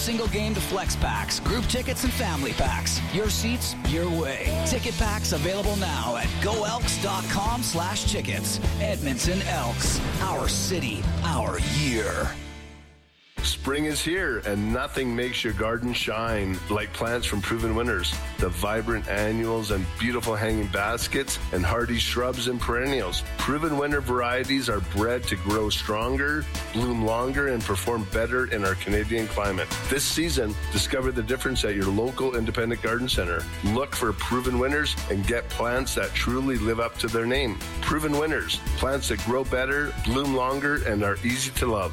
single game to flex packs, group tickets, and family packs. Your seats, your way. Ticket packs available now at goelks.com/tickets. Edmonton Elks, our city, our year. Spring is here, and nothing makes your garden shine like plants from Proven Winners. The vibrant annuals and beautiful hanging baskets and hardy shrubs and perennials. Proven Winner varieties are bred to grow stronger, bloom longer, and perform better in our Canadian climate. This season, discover the difference at your local independent garden center. Look for Proven Winners and get plants that truly live up to their name. Proven Winners, plants that grow better, bloom longer, and are easy to love.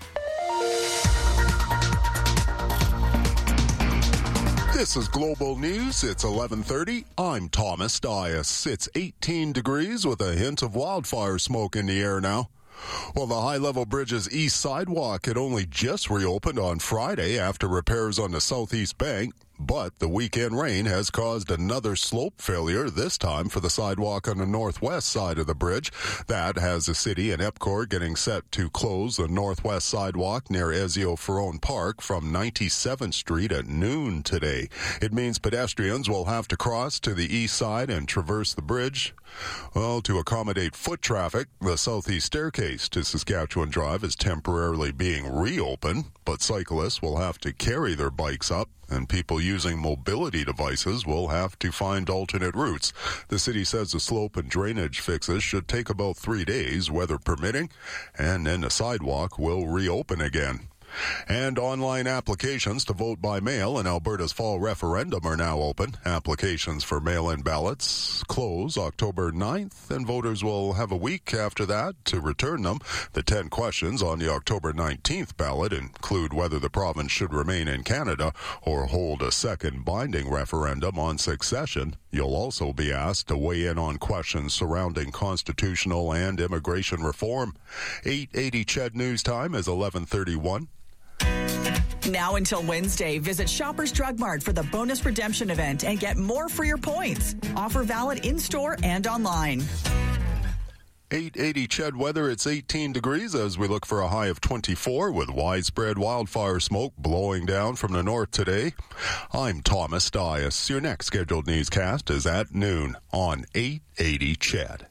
This is Global News. It's 11:30. I'm Thomas Dias. It's 18 degrees with a hint of wildfire smoke in the air now. Well, the high-level bridge's east sidewalk had only just reopened on Friday after repairs on the southeast bank. But the weekend rain has caused another slope failure, this time for the sidewalk on the northwest side of the bridge. That has the city and EPCOR getting set to close the northwest sidewalk near Ezio-Ferrone Park from 97th Street at noon today. It means pedestrians will have to cross to the east side and traverse the bridge. Well, to accommodate foot traffic, the southeast staircase to Saskatchewan Drive is temporarily being reopened, but cyclists will have to carry their bikes up, and people using mobility devices will have to find alternate routes. The city says the slope and drainage fixes should take about 3 days, weather permitting, and then the sidewalk will reopen again. And online applications to vote by mail in Alberta's fall referendum are now open. Applications for mail-in ballots close October 9th, and voters will have a week after that to return them. The 10 questions on the October 19th ballot include whether the province should remain in Canada or hold a second binding referendum on succession. You'll also be asked to weigh in on questions surrounding constitutional and immigration reform. 8:80 CHED News Time is 11:31. Now until Wednesday, visit Shoppers Drug Mart for the bonus redemption event and get more for your points. Offer valid in-store and online. 8:80 CHED weather. It's 18 degrees as we look for a high of 24 with widespread wildfire smoke blowing down from the north today. I'm Thomas Dias. Your next scheduled newscast is at noon on 8:80 CHED.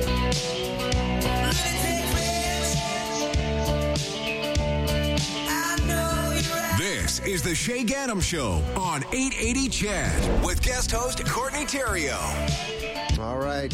This is the Shay Ganem Show on 880 CHED with guest host Courtney Theriault. All right,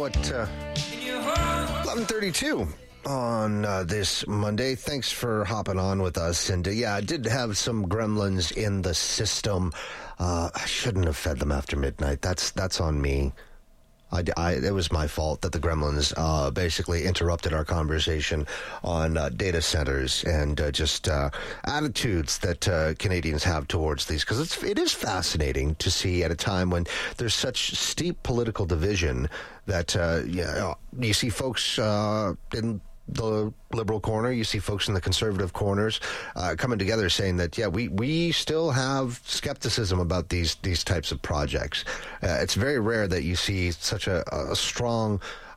11:32 on this Monday. Thanks for hopping on with us. And yeah, I did have some gremlins in the system. I shouldn't have fed them after midnight. That's on me. It was my fault that the gremlins basically interrupted our conversation on data centers and just attitudes that Canadians have towards these, because it is fascinating to see at a time when there's such steep political division that you see folks in the liberal corner, you see folks in the conservative corners coming together saying that, we still have skepticism about these types of projects. It's very rare that you see such a strong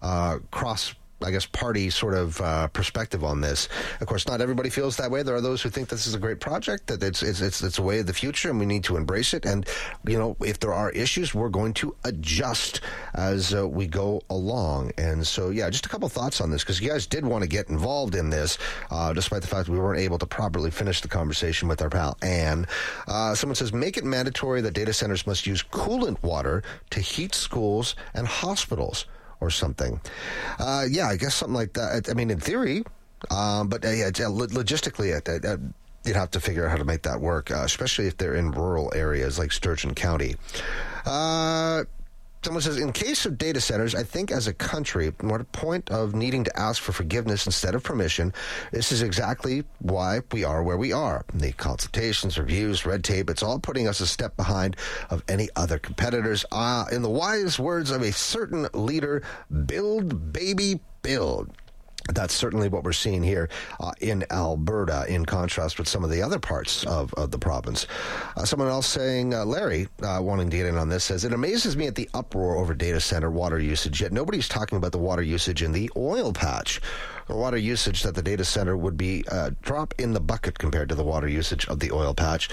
party sort of perspective on this. Of course, not everybody feels that way. There are those who think this is a great project, that it's a way of the future, and we need to embrace it. And, if there are issues, we're going to adjust as we go along. And so, just a couple thoughts on this, because you guys did want to get involved in this, despite the fact that we weren't able to properly finish the conversation with our pal Anne. Someone says, make it mandatory that data centers must use coolant water to heat schools and hospitals, or something. I guess something like that. I mean, in theory, but logistically, you'd have to figure out how to make that work, especially if they're in rural areas like Sturgeon County. Someone says, in case of data centers, I think as a country, we're at a point of needing to ask for forgiveness instead of permission. This is exactly why we are where we are. The consultations, reviews, red tape, it's all putting us a step behind of any other competitors. In the wise words of a certain leader, build, baby, build. That's certainly what we're seeing here in Alberta, in contrast with some of the other parts of the province. Someone else saying, Larry, wanting to get in on this, says, it amazes me at the uproar over data center water usage, yet nobody's talking about the water usage in the oil patch. The water usage that the data center would be drop in the bucket compared to the water usage of the oil patch.